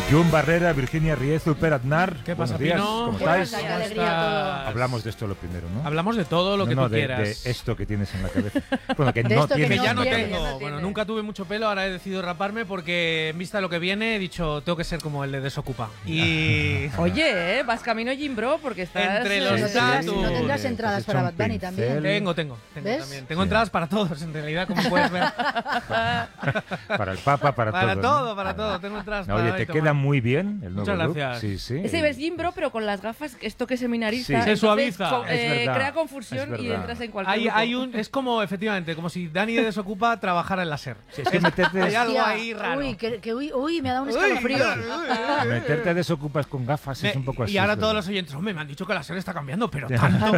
Jun Barrera, Virginia Riezu, Per Aznar. ¿Qué pasa, Buenos días, Pino? ¿cómo ¿Qué estáis? pasa? Qué alegría todo. Hablamos de esto lo primero, ¿no? Hablamos de todo lo que tú quieras. De esto que tienes en la cabeza. Bueno, que De no esto que tienes. Que ya no tiene, tengo. ya no Bueno, tiene. nunca tuve mucho pelo, ahora he decidido raparme porque en vista de lo que viene he dicho, tengo que ser como el de Desocupa. Y Oye, vas camino Jimbro porque estás... Entre los No tendrás, tatu. no tendrás entradas Has hecho para un Bad Bunny pincel. también. tengo ¿Ves? también. Tengo Sí. entradas para todos, en realidad, como puedes ver. Para el Papa, para Para todo. todo, ¿no? para todo. Tengo entradas No, para oye, dar te y tomar. queda muy bien el nuevo Muchas look. gracias. Sí, sí. Ese ves Jimbro, pero con las gafas, esto que es seminarista. Sí. Se entonces, suaviza. Es verdad, crea es confusión y verdad. entras en cualquier grupo. Es como, efectivamente, como si Dani de Desocupa trabajara en la SER. Sí, es que meterte, Hay algo Hostia, ahí raro. Uy, me ha dado un escalofrío. meterte desocupas con gafas es un poco así. Y ahora es todos verdad. los oyentes, hombre, me han dicho que la SER está cambiando, pero tanto.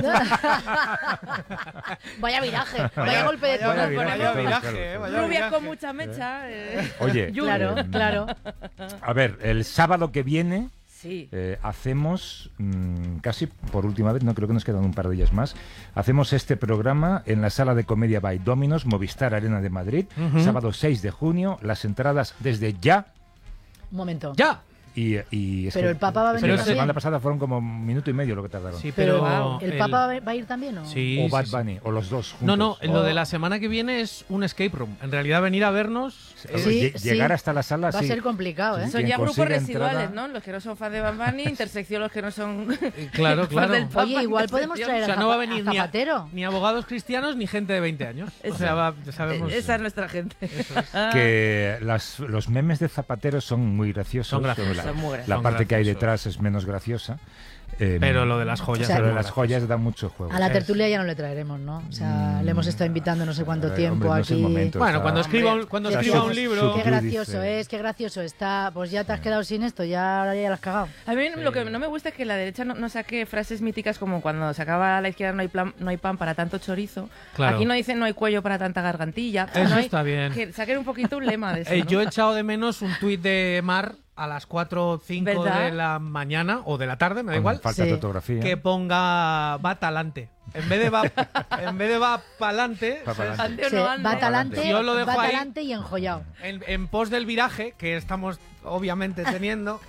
Vaya viraje, vaya golpe de vaya tono. viraje, Vaya todo, viraje, claro. vaya Rubias viraje. con mucha mecha. Oye, Claro, claro. A ver, el sábado que viene Sí. hacemos, casi por última vez, no creo que nos quedan un par de días más, hacemos este programa en la Sala de Comedia by Dominos, Movistar Arena de Madrid, sábado 6 de junio, las entradas desde ya. Un momento. ¡Ya! Y es Pero que- el Papa va a es que venir la también. semana pasada fueron como un minuto y medio lo que tardaron. Sí, Pero pero... ¿el Papa va a ir también o? Sí, O Bad sí. Bunny, o los dos No, juntos. no, lo de la semana que viene es un escape room. En realidad venir a vernos... Sí, Llegar hasta la sala, Va a sí. ser complicado, ¿eh? Sí. Son Quien ya grupos consiga residuales, entrada- ¿no? Los que no son fans de Bad Bunny, intersección los que no son Claro, fans claro. del Papa, Oye, igual podemos intersección. traer O sea, no va a venir a Zapatero. ni abogados cristianos ni gente de 20 años. O sea, ya sabemos... Esa es nuestra gente. Que los memes de Zapatero son muy graciosos. Son graciosos, son muy graciosos. La Son parte que hay graciosos. detrás es menos graciosa. Pero lo de las joyas... O sea, es Pero muy las gracioso. joyas da mucho juego. A la tertulia ya no le traeremos, ¿no? O sea, le hemos estado invitando no sé cuánto tiempo Hombre, no es el aquí. momento, Bueno, está- cuando escriba un, Qué escriba un gracioso, libro... Qué Tú gracioso dices. qué gracioso está. Pues ya te has quedado sin esto, ya ahora ya lo has cagado. A mí lo que no me gusta es que la derecha no saque frases míticas como cuando se acaba a la izquierda no hay pan para tanto chorizo. Claro. Aquí no dicen no hay cuello para tanta gargantilla. Eso No hay- está bien. Que saquen un poquito un lema de eso. ¿no? Yo he echado de menos un tuit de Mar a las 4 o 5 ¿Verdad? de la mañana o de la tarde, me da con igual, falta Sí. de ortografía. que ponga va talante. En vez de va pa'lante, Va pa'lante. Ande o Sí, no ande. va talante, Yo lo dejo va ahí. talante y enjollado. en pos del viraje, que estamos obviamente teniendo,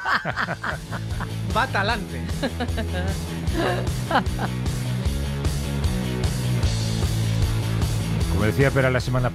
va talante. Como decía Pera la semana